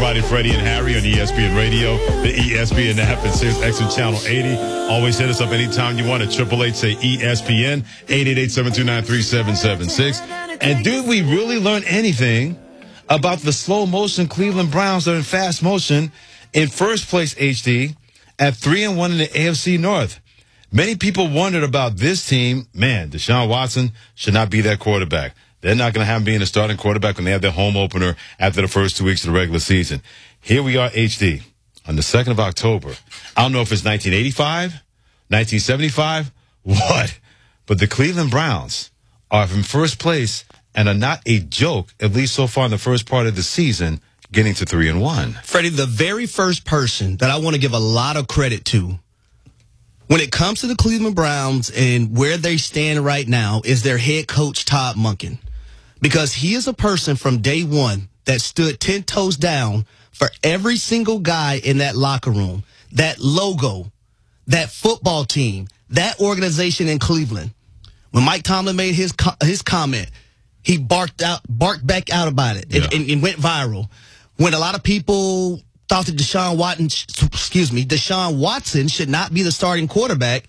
Friday, Freddie and Harry on ESPN Radio, the ESPN app, and SiriusXM Channel 80. Always hit us up anytime you want at 888 say ESPN, 888-729-3776. And did we really learn anything about the slow motion Cleveland Browns that are in fast motion in first place, HD, at 3-1 in the AFC North? Many people wondered about this team. Man, Deshaun Watson should not be that quarterback. They're not going to have him being a starting quarterback when they have their home opener after the first 2 weeks of the regular season. Here we are, HD, on the 2nd of October. I don't know if it's 1985, 1975, what? But the Cleveland Browns are in first place and are not a joke, at least so far in the first part of the season, getting to 3-1. Freddie, the very first person that I want to give a lot of credit to when it comes to the Cleveland Browns and where they stand right now is their head coach, Todd Monken. Because he is a person from day one that stood 10 toes down for every single guy in that locker room, that logo, that football team, that organization in Cleveland. When Mike Tomlin made his comment, he barked back out about it and went viral. When a lot of people thought that Deshaun Watson should not be the starting quarterback,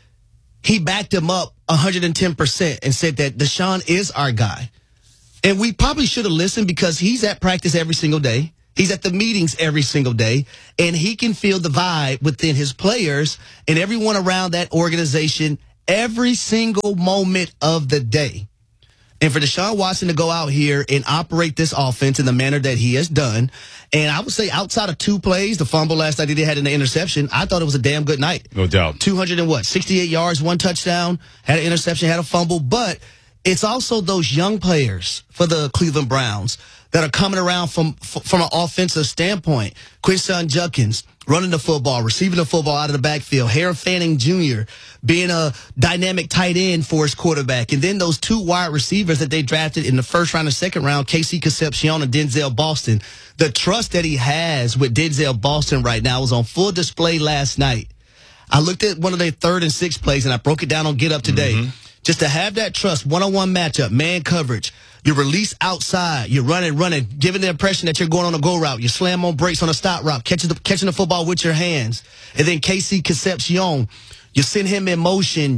he backed him up 110% and said that Deshaun is our guy. And we probably should have listened because he's at practice every single day. He's at the meetings every single day. And he can feel the vibe within his players and everyone around that organization every single moment of the day. And for Deshaun Watson to go out here and operate this offense in the manner that he has done, and I would say outside of 2 plays, the fumble last night he had in the interception, I thought it was a damn good night. No doubt. 68 yards, 1 touchdown, had an interception, had a fumble, but it's also those young players for the Cleveland Browns that are coming around from an offensive standpoint. Quinshon Judkins running the football, receiving the football out of the backfield. Harold Fanning Jr. being a dynamic tight end for his quarterback. And then those 2 wide receivers that they drafted in the first round and second round, Casey Concepcion and Denzel Boston. The trust that he has with Denzel Boston right now was on full display last night. I looked at one of their 3rd and 6th plays, and I broke it down on Get Up today. Mm-hmm. Just to have that trust, one-on-one matchup, man coverage, you release outside, you're running, giving the impression that you're going on a go route, you slam on brakes on a stop route, catching the football with your hands. And then Casey Concepcion, you send him in motion.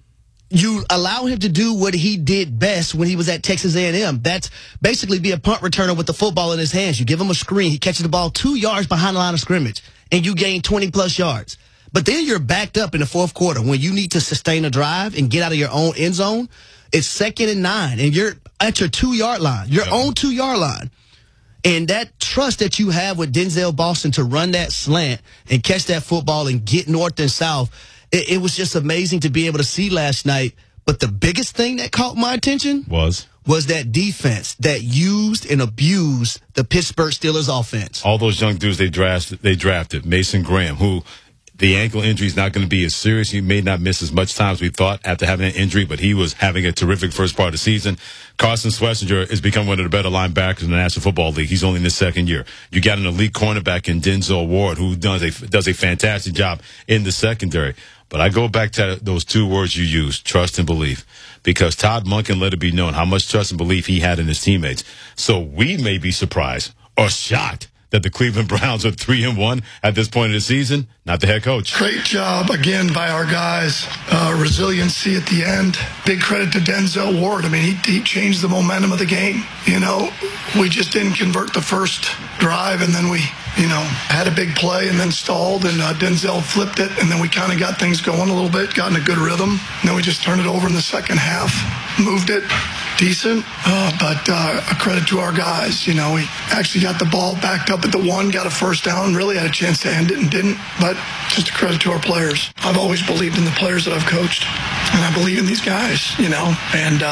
You allow him to do what he did best when he was at Texas A&M. That's basically be a punt returner with the football in his hands. You give him a screen, he catches the ball 2 yards behind the line of scrimmage, and you gain 20-plus yards. But then you're backed up in the fourth quarter when you need to sustain a drive and get out of your own end zone. It's 2nd and 9, and you're at your 2-yard line, your own 2-yard line. And that trust that you have with Denzel Boston to run that slant and catch that football and get north and south, it was just amazing to be able to see last night. But the biggest thing that caught my attention was that defense that used and abused the Pittsburgh Steelers offense. All those young dudes they drafted, Mason Graham, who the ankle injury is not going to be as serious. He may not miss as much time as we thought after having an injury, but he was having a terrific first part of the season. Carson Schlesinger has become one of the better linebackers in the National Football League. He's only in his 2nd year. You got an elite cornerback in Denzel Ward, who does a fantastic job in the secondary. But I go back to those 2 words you used, trust and belief, because Todd Monken let it be known how much trust and belief he had in his teammates. So we may be surprised or shocked that the Cleveland Browns are 3-1 at this point of the season, not the head coach. Great job, again, by our guys. Resiliency at the end. Big credit to Denzel Ward. I mean, he changed the momentum of the game. You know, we just didn't convert the first drive, and then we, had a big play and then stalled, and Denzel flipped it, and then we kind of got things going a little bit, got in a good rhythm. And then we just turned it over in the second half, moved it. Decent, but a credit to our guys. We actually got the ball backed up at the 1, got a first down, really had a chance to end it and didn't, but just a credit to our players. I've always believed in the players that I've coached, and I believe in these guys, and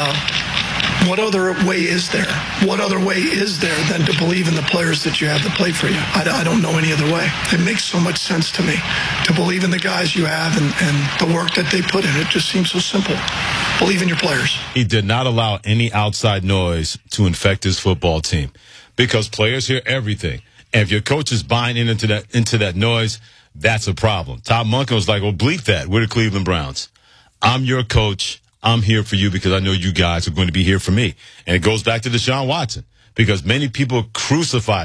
what other way is there? What other way is there than to believe in the players that you have that play for you? I don't know any other way. It makes so much sense to me to believe in the guys you have and the work that they put in. It just seems so simple. Believe in your players. He did not allow any outside noise to infect his football team because players hear everything. And if your coach is buying into that noise, that's a problem. Todd Monken was like, well, bleep that. We're the Cleveland Browns. I'm your coach. I'm here for you because I know you guys are going to be here for me. And it goes back to Deshaun Watson because many people crucified him.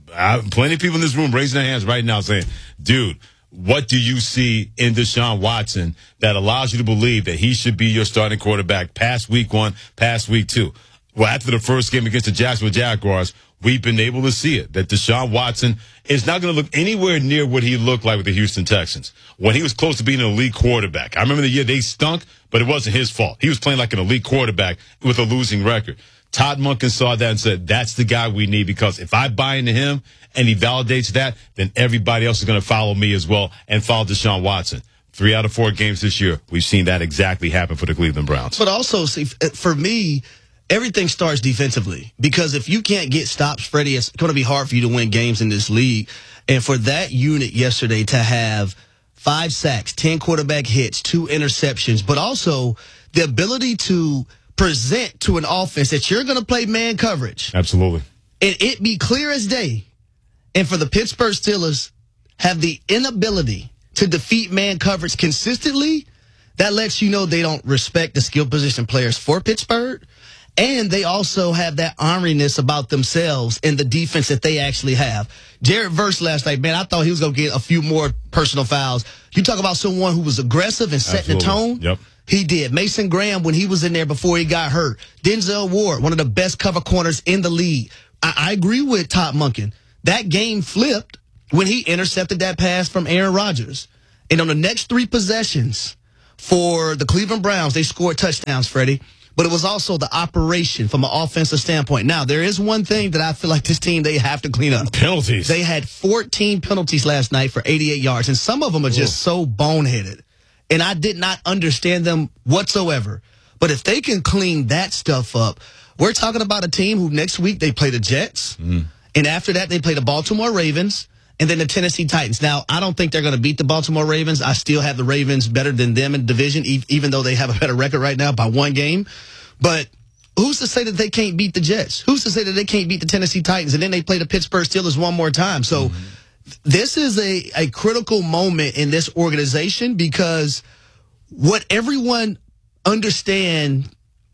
plenty of people in this room raising their hands right now saying, dude, what do you see in Deshaun Watson that allows you to believe that he should be your starting quarterback past week 1, past week 2? Well, after the first game against the Jacksonville Jaguars, we've been able to see it, that Deshaun Watson is not going to look anywhere near what he looked like with the Houston Texans when he was close to being an elite quarterback. I remember the year they stunk, but it wasn't his fault. He was playing like an elite quarterback with a losing record. Todd Monken saw that and said, that's the guy we need, because if I buy into him and he validates that, then everybody else is going to follow me as well and follow Deshaun Watson. 3 out of 4 games this year, we've seen that exactly happen for the Cleveland Browns. But also, see, for me, everything starts defensively, because if you can't get stops, Freddie, it's going to be hard for you to win games in this league. And for that unit yesterday to have 5 sacks, 10 quarterback hits, 2 interceptions, but also the ability to present to an offense that you're going to play man coverage. Absolutely. And it be clear as day. And for the Pittsburgh Steelers have the inability to defeat man coverage consistently, that lets you know they don't respect the skill position players for Pittsburgh. And they also have that orneriness about themselves in the defense that they actually have. Jared Verse last night, man, I thought he was going to get a few more personal fouls. You talk about someone who was aggressive and setting the tone. Yep. He did. Mason Graham, when he was in there before he got hurt. Denzel Ward, one of the best cover corners in the league. I agree with Todd Monken. That game flipped when he intercepted that pass from Aaron Rodgers. And on the next 3 possessions for the Cleveland Browns, they scored touchdowns, Freddie. But it was also the operation from an offensive standpoint. Now, there is one thing that I feel like this team, they have to clean up. Penalties. They had 14 penalties last night for 88 yards, and some of them are just so boneheaded. And I did not understand them whatsoever. But if they can clean that stuff up, we're talking about a team who next week they play the Jets. And after that, they play the Baltimore Ravens and then the Tennessee Titans. Now, I don't think they're going to beat the Baltimore Ravens. I still have the Ravens better than them in the division, even though they have a better record right now by 1 game. But who's to say that they can't beat the Jets? Who's to say that they can't beat the Tennessee Titans? And then they play the Pittsburgh Steelers one more time. So this is a critical moment in this organization, because what everyone understand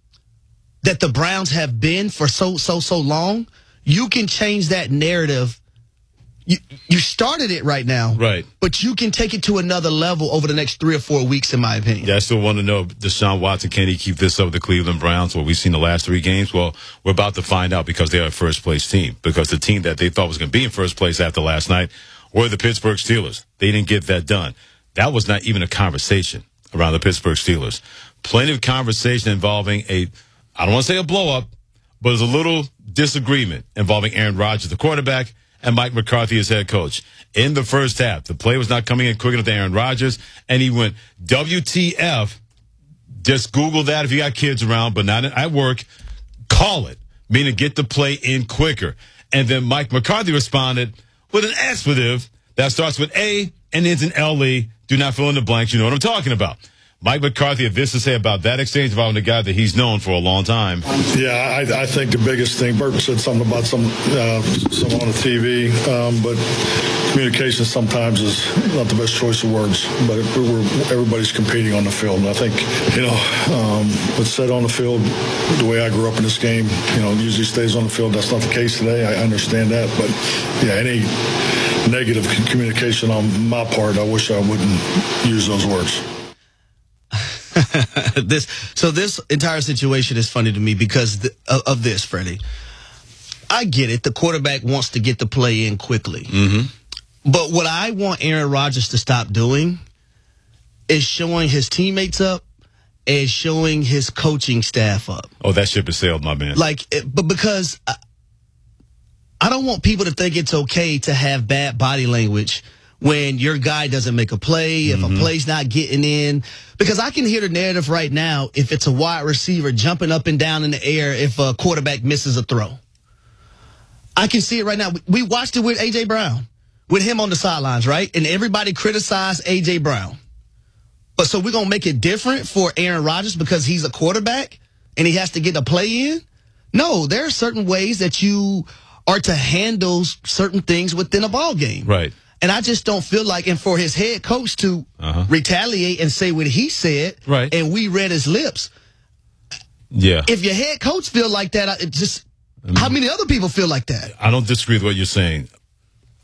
that the Browns have been for so long, you can change that narrative. You started it right now. Right. But you can take it to another level over the next 3 or 4 weeks, in my opinion. Yeah, I still want to know, Deshaun Watson, can he keep this up with the Cleveland Browns? What we've seen the last 3 games? Well, we're about to find out, because they're a first-place team. Because the team that they thought was going to be in first place after last night were the Pittsburgh Steelers. They didn't get that done. That was not even a conversation around the Pittsburgh Steelers. Plenty of conversation involving I don't want to say a blow-up, but there's a little disagreement involving Aaron Rodgers, the quarterback, and Mike McCarthy as head coach. In the first half, the play was not coming in quick enough to Aaron Rodgers, and he went, WTF, just Google that if you got kids around, but not at work, call it, meaning get the play in quicker. And then Mike McCarthy responded with an expletive that starts with A and ends in LE. Do not fill in the blanks. You know what I'm talking about. Mike McCarthy had this to say about that exchange involving a guy that he's known for a long time. Yeah, I think the biggest thing, Burton said something about some on the TV, but communication sometimes is not the best choice of words, but everybody's competing on the field. And I think, what's said on the field, the way I grew up in this game, usually stays on the field. That's not the case today. I understand that. But, yeah, any negative communication on my part, I wish I wouldn't use those words. This entire situation is funny to me because of this, Freddie. I get it. The quarterback wants to get the play in quickly. But what I want Aaron Rodgers to stop doing is showing his teammates up and showing his coaching staff up. Oh, that ship has sailed, my man. But because I don't want people to think it's okay to have bad body language when your guy doesn't make a play, if a play's not getting in. Because I can hear the narrative right now if it's a wide receiver jumping up and down in the air if a quarterback misses a throw. I can see it right now. We watched it with A.J. Brown, with him on the sidelines, right? And everybody criticized A.J. Brown. But so we're going to make it different for Aaron Rodgers because he's a quarterback and he has to get a play in? No, there are certain ways that you are to handle certain things within a ball game. Right. And I just don't feel like, and for his head coach to retaliate and say what he said, right, and we read his lips. Yeah. If your head coach feel like that, how many other people feel like that? I don't disagree with what you're saying.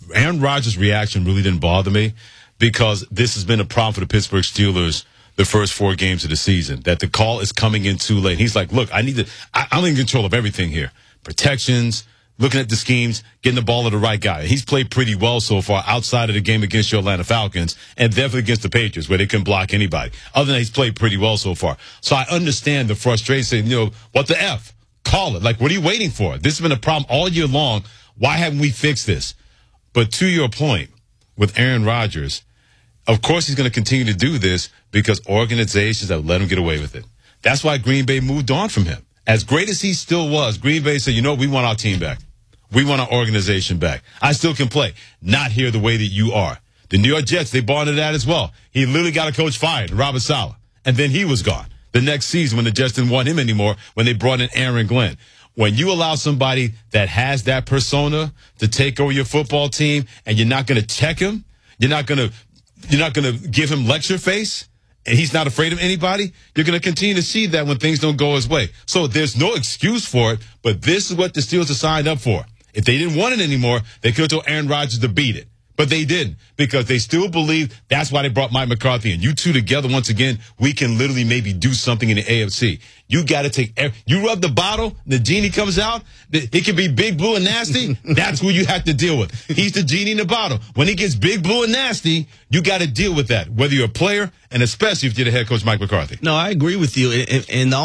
Aaron Rodgers' reaction really didn't bother me because this has been a problem for the Pittsburgh Steelers the first 4 games of the season, that the call is coming in too late. He's like, look, I'm in control of everything here. Protections, looking at the schemes, getting the ball to the right guy. He's played pretty well so far outside of the game against your Atlanta Falcons and definitely against the Patriots where they couldn't block anybody. Other than that, he's played pretty well so far. So I understand the frustration, what the F? Call it. Like, what are you waiting for? This has been a problem all year long. Why haven't we fixed this? But to your point with Aaron Rodgers, of course he's going to continue to do this because organizations have let him get away with it. That's why Green Bay moved on from him. As great as he still was, Green Bay said, we want our team back. We want our organization back. I still can play. Not here the way that you are. The New York Jets, they bought into that as well. He literally got a coach fired, Robert Saleh. And then he was gone the next season when the Jets didn't want him anymore when they brought in Aaron Glenn. When you allow somebody that has that persona to take over your football team and you're not going to check him, you're not going to give him lecture face, and he's not afraid of anybody, you're going to continue to see that when things don't go his way. So there's no excuse for it, but this is what the Steelers are signed up for. If they didn't want it anymore, they could have told Aaron Rodgers to beat it. But they didn't because they still believe that's why they brought Mike McCarthy in. You two together, once again, we can literally maybe do something in the AFC. You got to you rub the bottle, the genie comes out. It can be big, blue, and nasty. That's who you have to deal with. He's the genie in the bottle. When he gets big, blue, and nasty, you got to deal with that, whether you're a player and especially if you're the head coach, Mike McCarthy. No, I agree with you. And